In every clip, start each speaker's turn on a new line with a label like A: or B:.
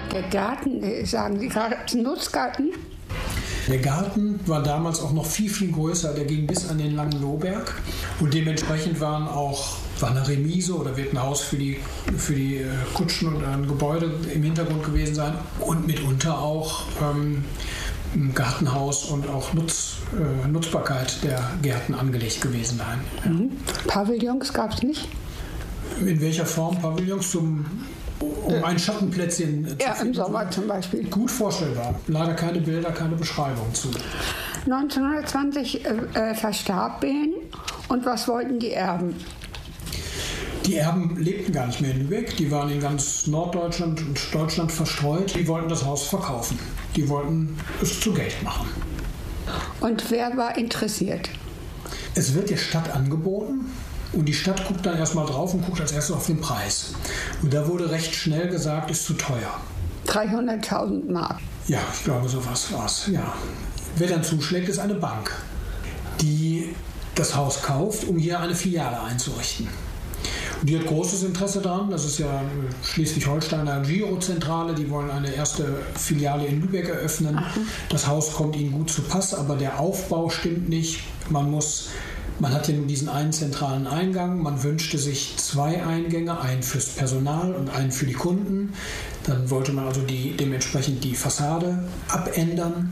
A: Der Garten, sagen Sie gerade, ein Nutzgarten?
B: Der Garten war damals auch noch viel, viel größer. Der ging bis an den Langen Lohberg. Und dementsprechend war eine Remise oder wird ein Haus für die Kutschen und ein Gebäude im Hintergrund gewesen sein. Und mitunter auch ein Gartenhaus und auch Nutzbarkeit der Gärten angelegt gewesen sein. Ja.
A: Mhm. Pavillons gab es nicht?
B: In welcher Form Pavillons? Um ein Schattenplätzchen zu finden?
A: Ja, im Sommer zum Beispiel.
B: Gut vorstellbar. Leider keine Bilder, keine Beschreibung zu.
A: 1920 verstarb Behn. Und was wollten die Erben?
B: Die Erben lebten gar nicht mehr in Lübeck. Die waren in ganz Norddeutschland und Deutschland verstreut. Die wollten das Haus verkaufen. Die wollten es zu Geld machen.
A: Und wer war interessiert?
B: Es wird der Stadt angeboten. Und die Stadt guckt dann erstmal drauf und guckt als erstes auf den Preis. Und da wurde recht schnell gesagt, ist zu teuer.
A: 300.000 Mark.
B: Ja, ich glaube, sowas war es. Ja. Wer dann zuschlägt, ist eine Bank, die das Haus kauft, um hier eine Filiale einzurichten. Und die hat großes Interesse daran. Das ist ja Schleswig-Holsteiner Girozentrale. Die wollen eine erste Filiale in Lübeck eröffnen. Das Haus kommt ihnen gut zu Pass, aber der Aufbau stimmt nicht. Man hat ja nur diesen einen zentralen Eingang. Man wünschte sich 2 Eingänge, einen fürs Personal und einen für die Kunden. Dann wollte man also dementsprechend die Fassade abändern.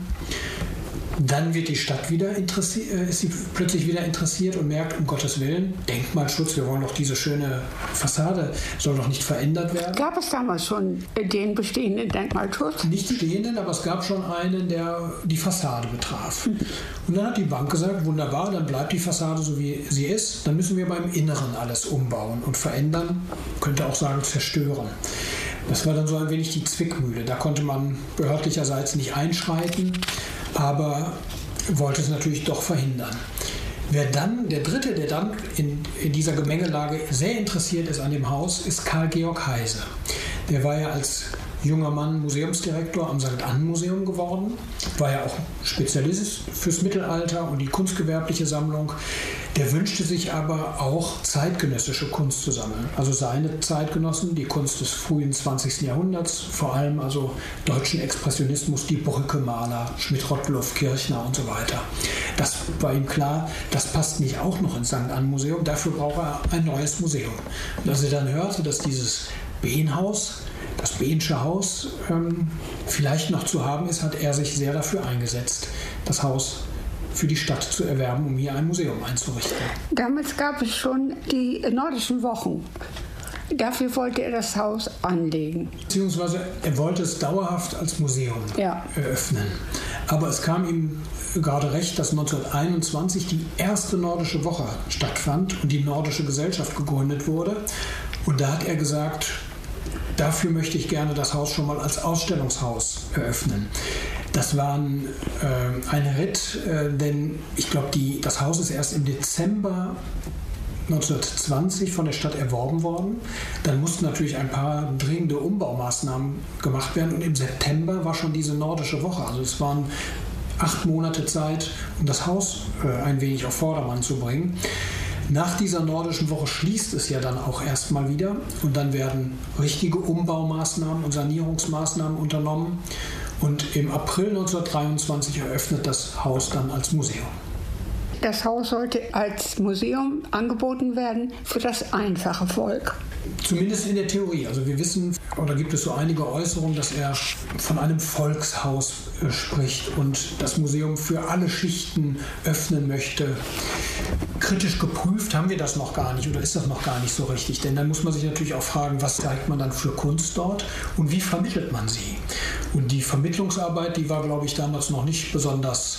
B: Dann wird die Stadt ist sie plötzlich wieder interessiert und merkt, um Gottes Willen, Denkmalschutz, wir wollen doch diese schöne Fassade, soll doch nicht verändert werden.
A: Gab es damals schon den bestehenden Denkmalschutz?
B: Nicht stehenden, aber es gab schon einen, der die Fassade betraf. Und dann hat die Bank gesagt, wunderbar, dann bleibt die Fassade so wie sie ist, dann müssen wir beim Inneren alles umbauen und verändern, könnte auch sagen zerstören. Das war dann so ein wenig die Zwickmühle. Da konnte man behördlicherseits nicht einschreiten, aber wollte es natürlich doch verhindern. Der Dritte, der dann in dieser Gemengelage sehr interessiert ist an dem Haus, ist Karl Georg Heise. Der war ja als junger Mann Museumsdirektor am St. Annen Museum geworden, war ja auch Spezialist fürs Mittelalter und die kunstgewerbliche Sammlung. Der wünschte sich aber auch zeitgenössische Kunst zu sammeln. Also seine Zeitgenossen, die Kunst des frühen 20. Jahrhunderts, vor allem also deutschen Expressionismus, die Brücke-Maler, Schmidt-Rottluff, Kirchner und so weiter. Das war ihm klar, das passt nicht auch noch ins St. Annen Museum, dafür braucht er ein neues Museum. Und als er dann hörte, dass dieses Behnhaus, das Behnsche Haus, vielleicht noch zu haben ist, hat er sich sehr dafür eingesetzt, das Haus für die Stadt zu erwerben, um hier ein Museum einzurichten.
A: Damals gab es schon die Nordischen Wochen. Dafür wollte er das Haus anlegen.
B: Beziehungsweise er wollte es dauerhaft als Museum eröffnen. Aber es kam ihm gerade recht, dass 1921 die erste Nordische Woche stattfand und die Nordische Gesellschaft gegründet wurde. Und da hat er gesagt, dafür möchte ich gerne das Haus schon mal als Ausstellungshaus eröffnen. Das war ein Ritt, denn ich glaube, das Haus ist erst im Dezember 1920 von der Stadt erworben worden. Dann mussten natürlich ein paar dringende Umbaumaßnahmen gemacht werden und im September war schon diese Nordische Woche. Also es waren 8 Monate Zeit, um das Haus ein wenig auf Vordermann zu bringen. Nach dieser Nordischen Woche schließt es ja dann auch erstmal wieder und dann werden richtige Umbaumaßnahmen und Sanierungsmaßnahmen unternommen. Und im April 1923 eröffnet das Haus dann als Museum.
A: Das Haus sollte als Museum angeboten werden für das einfache Volk.
B: Zumindest in der Theorie. Also wir wissen, oder gibt es so einige Äußerungen, dass er von einem Volkshaus spricht und das Museum für alle Schichten öffnen möchte. Kritisch geprüft haben wir das noch gar nicht oder ist das noch gar nicht so richtig. Denn dann muss man sich natürlich auch fragen, was zeigt man dann für Kunst dort und wie vermittelt man sie? Und die Vermittlungsarbeit, die war, glaube ich, damals noch nicht besonders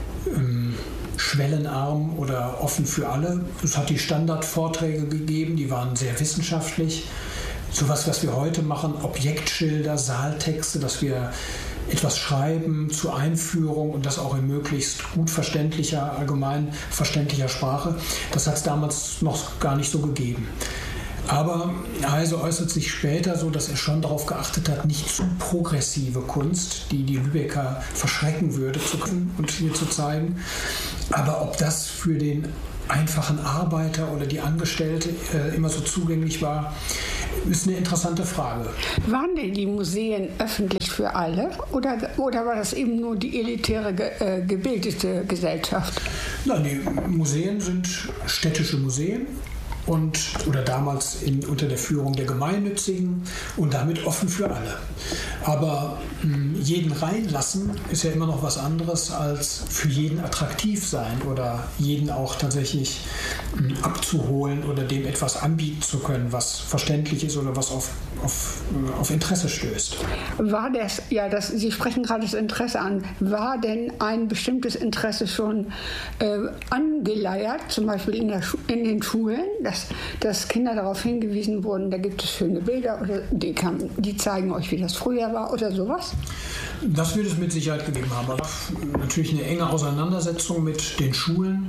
B: schwellenarm oder offen für alle. Es hat die Standardvorträge gegeben, die waren sehr wissenschaftlich. Sowas, was wir heute machen, Objektschilder, Saaltexte, dass wir etwas schreiben zur Einführung und das auch in möglichst gut verständlicher, allgemein verständlicher Sprache, das hat es damals noch gar nicht so gegeben. Aber Heise äußert sich später so, dass er schon darauf geachtet hat, nicht zu progressive Kunst, die die Lübecker verschrecken würde, zu können und hier zu zeigen. Aber ob das für den einfachen Arbeiter oder die Angestellte immer so zugänglich war, ist eine interessante Frage.
A: Waren denn die Museen öffentlich für alle oder war das eben nur die elitäre, gebildete Gesellschaft?
B: Nein, die Museen sind städtische Museen. Oder damals unter der Führung der Gemeinnützigen und damit offen für alle. Aber jeden reinlassen ist ja immer noch was anderes als für jeden attraktiv sein oder jeden auch tatsächlich abzuholen oder dem etwas anbieten zu können, was verständlich ist oder was auf Interesse stößt.
A: War Sie sprechen gerade das Interesse an, war denn ein bestimmtes Interesse schon angeleiert, zum Beispiel in den Schulen, dass Kinder darauf hingewiesen wurden, da gibt es schöne Bilder oder die zeigen euch, wie das früher war oder sowas?
B: Das wird es mit Sicherheit gegeben haben. Aber natürlich eine enge Auseinandersetzung mit den Schulen,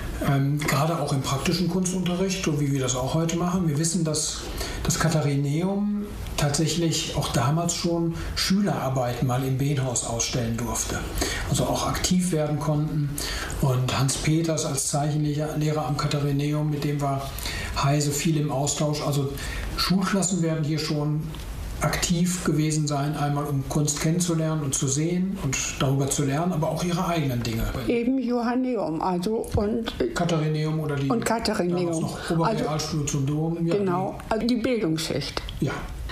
B: gerade auch im praktischen Kunstunterricht, so wie wir das auch heute machen. Wir wissen, dass das Katharineum tatsächlich auch damals schon Schülerarbeiten mal im Behnhaus ausstellen durfte. Also auch aktiv werden konnten. Und Hans Peters als Zeichenlehrer am Katharineum, mit dem war Heise viel im Austausch. Also Schulklassen werden hier schon aktiv gewesen sein, einmal um Kunst kennenzulernen und zu sehen und darüber zu lernen, aber auch ihre eigenen Dinge.
A: Eben Johanneum, und
B: Katharineum oder die
A: Katharineum.
B: Noch Oberrealschule zum Dom. Ja,
A: genau, also die Bildungsschicht.
B: Ja.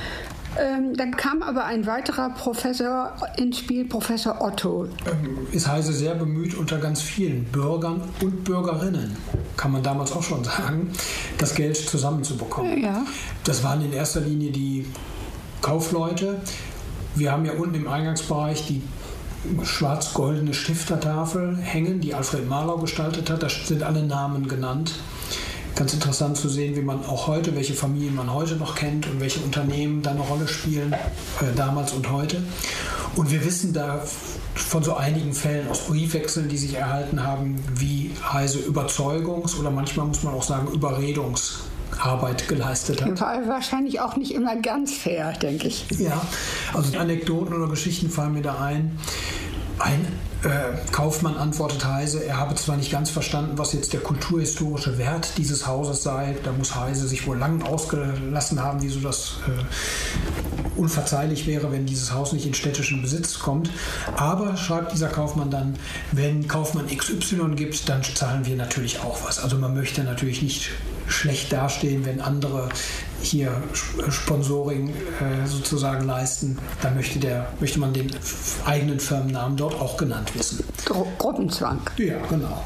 A: Dann kam aber ein weiterer Professor ins Spiel, Professor Otto.
B: Ist Heise sehr bemüht, unter ganz vielen Bürgern und Bürgerinnen, kann man damals auch schon sagen, das Geld zusammenzubekommen.
A: Ja.
B: Das waren in erster Linie die Kaufleute. Wir haben ja unten im Eingangsbereich die schwarz-goldene Stiftertafel hängen, die Alfred Marlau gestaltet hat. Da sind alle Namen genannt. Ganz interessant zu sehen, wie man auch heute, welche Familien man heute noch kennt und welche Unternehmen da eine Rolle spielen, damals und heute. Und wir wissen da von so einigen Fällen aus Briefwechseln, die sich erhalten haben, wie Heise Überzeugungs- oder manchmal muss man auch sagen Überredungsarbeit geleistet hat.
A: War wahrscheinlich auch nicht immer ganz fair, denke ich.
B: Ja, also Anekdoten oder Geschichten fallen mir da ein. Ein Kaufmann antwortet Heise, er habe zwar nicht ganz verstanden, was jetzt der kulturhistorische Wert dieses Hauses sei, da muss Heise sich wohl lang ausgelassen haben, wieso das unverzeihlich wäre, wenn dieses Haus nicht in städtischen Besitz kommt. Aber, schreibt dieser Kaufmann dann, wenn Kaufmann XY gibt, dann zahlen wir natürlich auch was. Also man möchte natürlich nicht schlecht dastehen, wenn andere hier Sponsoring sozusagen leisten, dann möchte man den eigenen Firmennamen dort auch genannt wissen.
A: Gruppenzwang.
B: Ja, genau.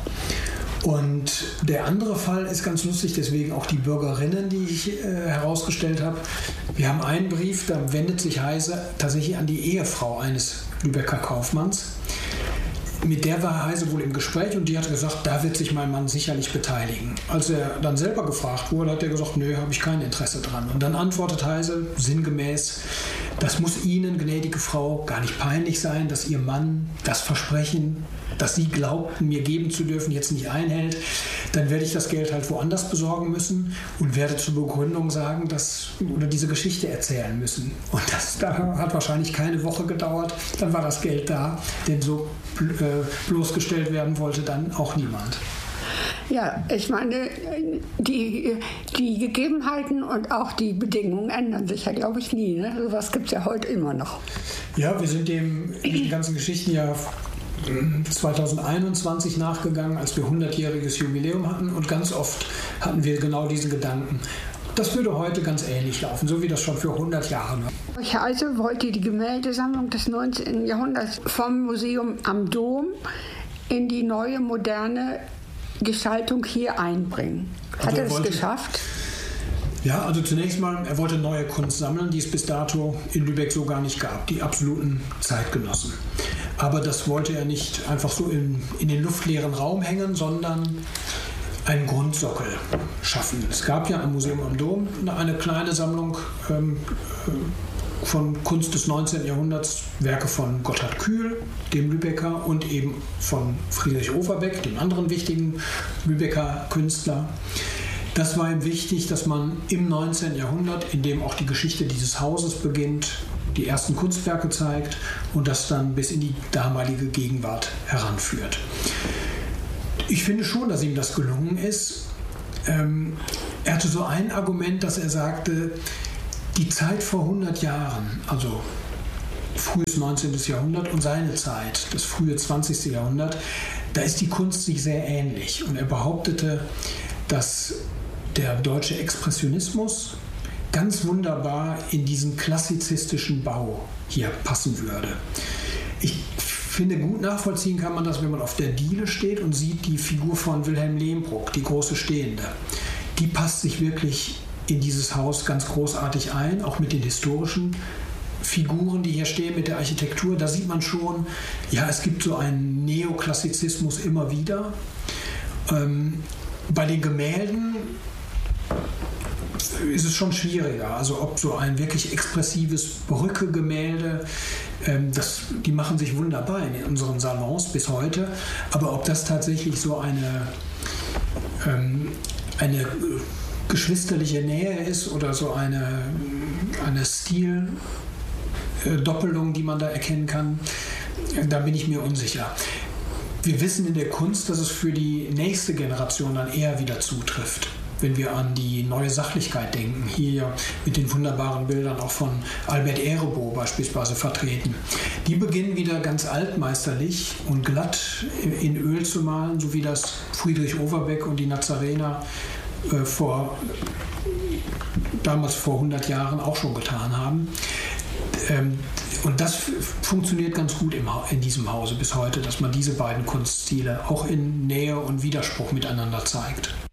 B: Und der andere Fall ist ganz lustig, deswegen auch die Bürgerinnen, die ich herausgestellt habe. Wir haben einen Brief, da wendet sich Heise tatsächlich an die Ehefrau eines Lübecker Kaufmanns. Mit der war Heise wohl im Gespräch und die hat gesagt, da wird sich mein Mann sicherlich beteiligen. Als er dann selber gefragt wurde, hat er gesagt, nö, habe ich kein Interesse dran. Und dann antwortet Heise sinngemäß, das muss Ihnen, gnädige Frau, gar nicht peinlich sein, dass Ihr Mann das Versprechen, das Sie glaubten, mir geben zu dürfen, jetzt nicht einhält. Dann werde ich das Geld halt woanders besorgen müssen und werde zur Begründung sagen, oder diese Geschichte erzählen müssen. Und das hat wahrscheinlich keine Woche gedauert. Dann war das Geld da, denn so bloßgestellt werden wollte dann auch niemand.
A: Ja, ich meine, die Gegebenheiten und auch die Bedingungen ändern sich ja, glaube ich, nie. Ne? Sowas gibt es ja heute immer noch.
B: Ja, wir sind in den ganzen Geschichten ja 2021 nachgegangen, als wir 100-jähriges Jubiläum hatten und ganz oft hatten wir genau diesen Gedanken. Das würde heute ganz ähnlich laufen, so wie das schon für 100 Jahre war.
A: Heise wollte die Gemäldesammlung des 19. Jahrhunderts vom Museum am Dom in die neue, moderne Gestaltung hier einbringen. Hat er das geschafft?
B: Ja, also zunächst mal, er wollte neue Kunst sammeln, die es bis dato in Lübeck so gar nicht gab, die absoluten Zeitgenossen. Aber das wollte er nicht einfach so in den luftleeren Raum hängen, sondern einen Grundsockel schaffen. Es gab ja am Museum am Dom eine kleine Sammlung von Kunst des 19. Jahrhunderts, Werke von Gotthard Kühl, dem Lübecker, und eben von Friedrich Overbeck, dem anderen wichtigen Lübecker Künstler. Das war ihm wichtig, dass man im 19. Jahrhundert, in dem auch die Geschichte dieses Hauses beginnt, die ersten Kunstwerke zeigt und das dann bis in die damalige Gegenwart heranführt. Ich finde schon, dass ihm das gelungen ist. Er hatte so ein Argument, dass er sagte, die Zeit vor 100 Jahren, also frühes 19. Jahrhundert und seine Zeit, das frühe 20. Jahrhundert, da ist die Kunst sich sehr ähnlich. Und er behauptete, dass der deutsche Expressionismus ganz wunderbar in diesen klassizistischen Bau hier passen würde. Ich finde, gut nachvollziehen kann man das, wenn man auf der Diele steht und sieht die Figur von Wilhelm Lehmbruck, die große Stehende. Die passt sich wirklich in dieses Haus ganz großartig ein, auch mit den historischen Figuren, die hier stehen, mit der Architektur. Da sieht man schon, ja, es gibt so einen Neoklassizismus immer wieder. Bei den Gemälden ist es schon schwieriger. Also ob so ein wirklich expressives Brücke-Gemälde, die machen sich wunderbar in unseren Salons bis heute, aber ob das tatsächlich so eine geschwisterliche Nähe ist oder so eine Stildoppelung, die man da erkennen kann, da bin ich mir unsicher. Wir wissen in der Kunst, dass es für die nächste Generation dann eher wieder zutrifft. Wenn wir an die neue Sachlichkeit denken, hier mit den wunderbaren Bildern auch von Albert Erebo beispielsweise vertreten. Die beginnen wieder ganz altmeisterlich und glatt in Öl zu malen, so wie das Friedrich Overbeck und die Nazarener damals vor 100 Jahren auch schon getan haben. Und das funktioniert ganz gut in diesem Hause bis heute, dass man diese beiden Kunststile auch in Nähe und Widerspruch miteinander zeigt.